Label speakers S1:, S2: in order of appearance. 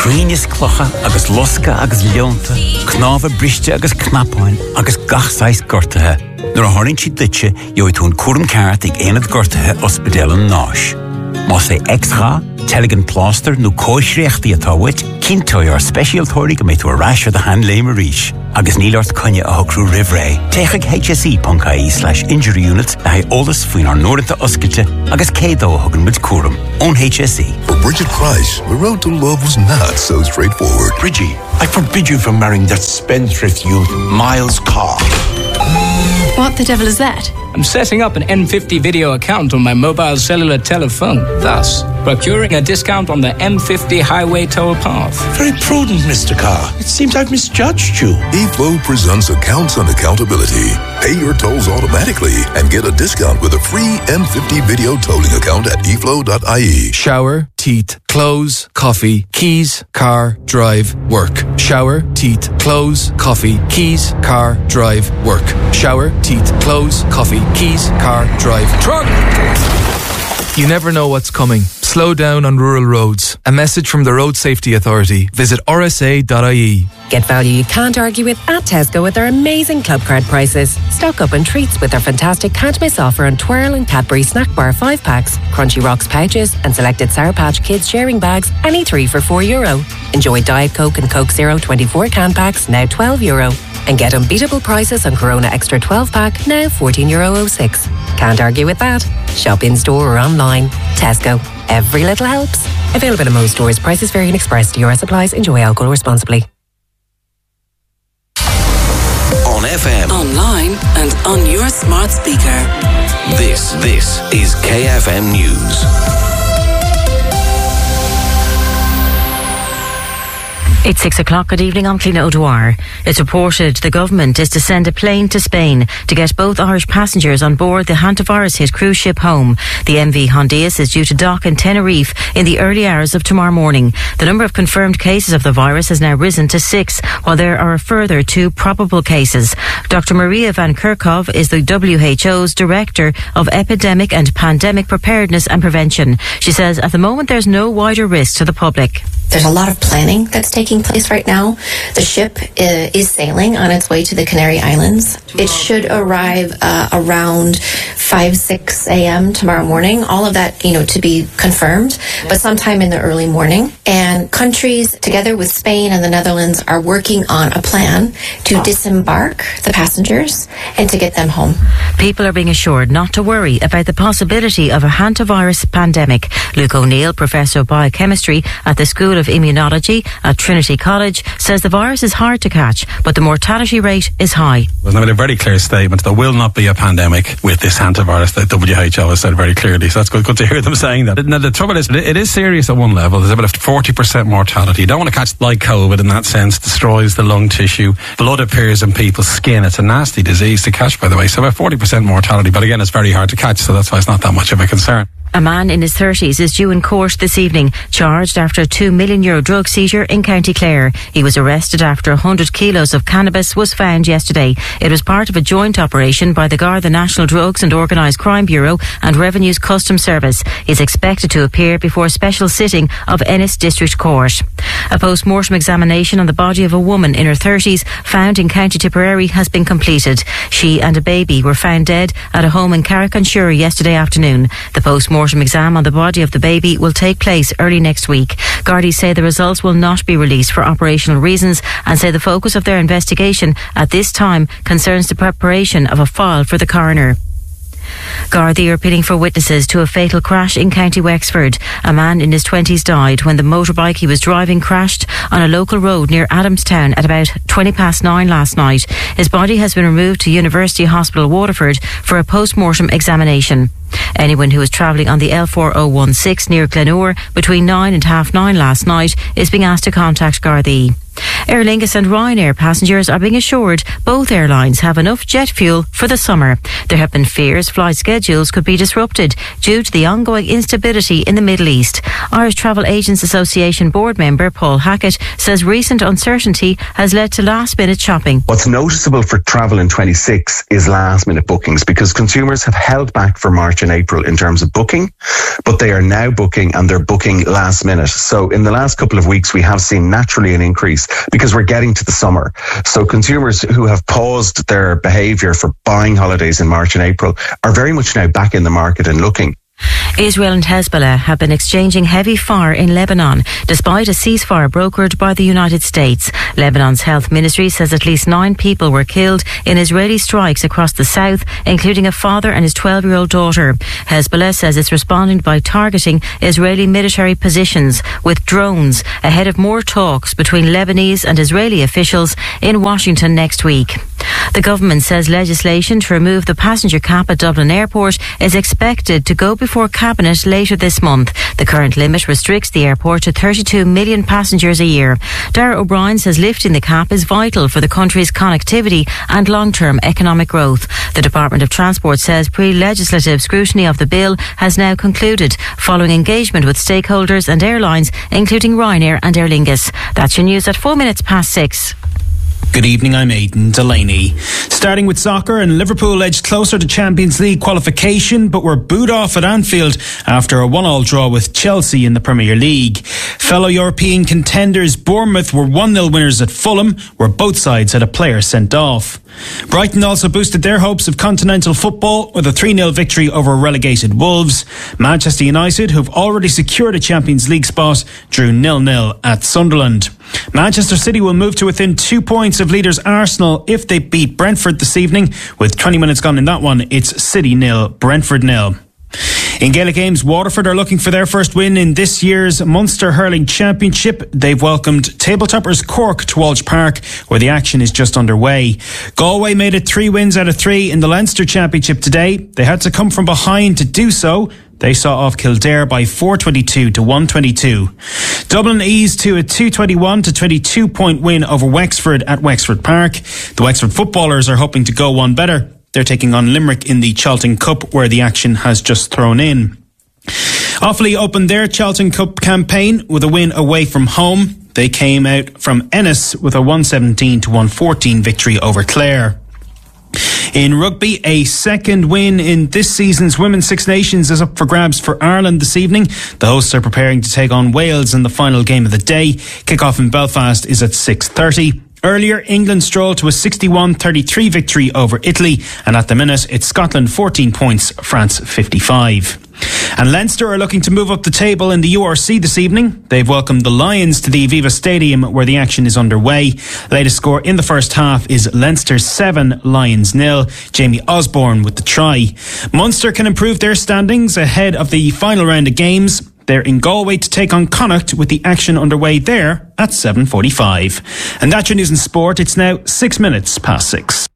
S1: Crínis clocha agus losca agus leonta, cnáfa briste agus knapáin agus gachsáis gortathe. Nuair a tharraingt siad duitse, joid tún cuaram ceart ag éanad gortathe ospidéal an náis. Más é extra, teligin pláster nó cóisreachtaí atá uait, cinntóid ar speisialtóirí go méid tú arráis ar hand léim a ríis. Agus nílart conne a thocrú rivré. Téigh hse.ie/injury unit a haid ólas faoin ar nóirinta oscailte agus cédó a thugann muid cuaram. Ón HSE.
S2: For Bridget Price, the road to love was not so straightforward.
S3: Bridgie, I forbid you from marrying that spendthrift youth, Miles Carr.
S4: What the devil is that?
S5: I'm setting up an M50 video account on my mobile cellular telephone, thus procuring a discount on the M50 highway toll path.
S3: Very prudent, Mr. Carr. It seems I've misjudged you.
S2: eFlow presents Accounts and Accountability. Pay your tolls automatically and get a discount with a free M50 video tolling account at eflow.ie.
S6: Shower, teeth, clothes, coffee, keys, car, drive, work. Shower, teeth, clothes, coffee, keys, car, drive, work. Shower, teeth, clothes, coffee, keys, car, drive, truck. You never know what's coming. Slow down on rural roads. A message from the Road Safety Authority. Visit rsa.ie.
S7: Get value you can't argue with at Tesco with their amazing club card prices. Stock up on treats with their fantastic can't miss offer on Twirl and Cadbury snack bar 5 packs, Crunchy Rocks pouches and selected Sour Patch Kids sharing bags, any 3 for €4. Enjoy Diet Coke and Coke Zero 24 can packs, now €12. And get unbeatable prices on Corona Extra 12 pack, now €14.06. Can't argue with that. Shop in store or online. Tesco. Every little helps. Available in most stores. Prices vary and express to US supplies. Enjoy alcohol responsibly.
S8: On FM,
S9: online and on your smart speaker.
S8: This is KFM News.
S10: It's 6 o'clock. Good evening, I'm Cliona O'Dwyer. It's reported the government is to send a plane to Spain to get both Irish passengers on board the hantavirus-hit cruise ship home. The MV Hondias is due to dock in Tenerife in the early hours of tomorrow morning. The number of confirmed cases of the virus has now risen to 6, while there are a further 2 probable cases. Dr. Maria Van Kerkhove is the WHO's Director of Epidemic and Pandemic Preparedness and Prevention. She says at the moment there's no wider risk to the public.
S11: There's a lot of planning that's taking place right now. The ship is sailing on its way to the Canary Islands. It should arrive around 5-6 a.m. tomorrow morning. All of that, to be confirmed, but sometime in the early morning. And countries, together with Spain and the Netherlands, are working on a plan to disembark the passengers and to get them home.
S10: People are being assured not to worry about the possibility of a hantavirus pandemic. Luke O'Neill, Professor of Biochemistry at the School of Immunology at Trinity College, says the virus is hard to catch, but the mortality rate is high.
S12: There's made a very clear statement. There will not be a pandemic with this hantavirus. The WHO has said very clearly. So that's good to hear them saying that. Now, the trouble is, it is serious at one level. There's about a 40% mortality. You don't want to catch like COVID in that sense. Destroys the lung tissue. Blood appears in people's skin. It's a nasty disease to catch, by the way. So about 40% mortality. But again, it's very hard to catch. So that's why it's not that much of a concern.
S10: A man in his 30s is due in court this evening, charged after a €2 million drug seizure in County Clare. He was arrested after 100 kilos of cannabis was found yesterday. It was part of a joint operation by the Garda National Drugs and Organised Crime Bureau and Revenue's Customs Service. He is expected to appear before a special sitting of Ennis District Court. A post-mortem examination on the body of a woman in her 30s found in County Tipperary has been completed. She and a baby were found dead at a home in Carrick-on-Suir yesterday afternoon. The post-mortem exam on the body of the baby will take place early next week. Gardaí say the results will not be released for operational reasons and say the focus of their investigation at this time concerns the preparation of a file for the coroner. Gardaí are appealing for witnesses to a fatal crash in County Wexford. A man in his 20s died when the motorbike he was driving crashed on a local road near Adamstown at about 9:20 last night. His body has been removed to University Hospital Waterford for a post-mortem examination. Anyone who was travelling on the L4016 near Glenure between 9 and 9:30 last night is being asked to contact Gardaí. Aer Lingus and Ryanair passengers are being assured both airlines have enough jet fuel for the summer. There have been fears flight schedules could be disrupted due to the ongoing instability in the Middle East. Irish Travel Agents Association board member Paul Hackett says recent uncertainty has led to last-minute shopping.
S13: What's noticeable for travel in 26 is last-minute bookings, because consumers have held back for March and April in terms of booking, but they are now booking, and they're booking last minute. So in the last couple of weeks, we have seen naturally an increase because we're getting to the summer. So consumers who have paused their behaviour for buying holidays in March and April are very much now back in the market and looking.
S10: Israel and Hezbollah have been exchanging heavy fire in Lebanon, despite a ceasefire brokered by the United States. Lebanon's health ministry says at least 9 people were killed in Israeli strikes across the south, including a father and his 12-year-old daughter. Hezbollah says it's responding by targeting Israeli military positions with drones ahead of more talks between Lebanese and Israeli officials in Washington next week. The government says legislation to remove the passenger cap at Dublin Airport is expected to go before Cabinet later this month. The current limit restricts the airport to 32 million passengers a year. Darragh O'Brien says lifting the cap is vital for the country's connectivity and long-term economic growth. The Department of Transport says pre-legislative scrutiny of the bill has now concluded, following engagement with stakeholders and airlines, including Ryanair and Aer Lingus. That's your news at 6:04.
S14: Good evening, I'm Aidan Delaney. Starting with soccer, and Liverpool edged closer to Champions League qualification, but were booed off at Anfield after a 1-1 draw with Chelsea in the Premier League. Fellow European contenders Bournemouth were 1-0 winners at Fulham, where both sides had a player sent off. Brighton also boosted their hopes of continental football with a 3-0 victory over relegated Wolves. Manchester United, who've already secured a Champions League spot, drew 0-0 at Sunderland. Manchester City will move to within 2 points of leaders Arsenal if they beat Brentford this evening. With 20 minutes gone in that one, it's City 0, Brentford 0. In Gaelic games, Waterford are looking for their first win in this year's Munster Hurling Championship. They've welcomed table-toppers Cork to Walsh Park, where the action is just underway. Galway made it 3 wins out of 3 in the Leinster Championship today. They had to come from behind to do so. They saw off Kildare by 422 to 122. Dublin eased to a 221 to 22 point win over Wexford at Wexford Park. The Wexford footballers are hoping to go one better. They're taking on Limerick in the Charlton Cup, where the action has just thrown in. Offaly opened their Charlton Cup campaign with a win away from home. They came out from Ennis with a 117 to 114 victory over Clare. In rugby, a second win in this season's Women's Six Nations is up for grabs for Ireland this evening. The hosts are preparing to take on Wales in the final game of the day. Kick-off in Belfast is at 6:30. Earlier, England strolled to a 61-33 victory over Italy, and at the minute, it's Scotland 14 points, France 55. And Leinster are looking to move up the table in the URC this evening. They've welcomed the Lions to the Aviva Stadium, where the action is underway. Latest score in the first half is Leinster 7, Lions 0. Jamie Osborne with the try. Munster can improve their standings ahead of the final round of games. They're in Galway to take on Connacht, with the action underway there at 7:45. And that's your news and sport. It's now 6 minutes past 6.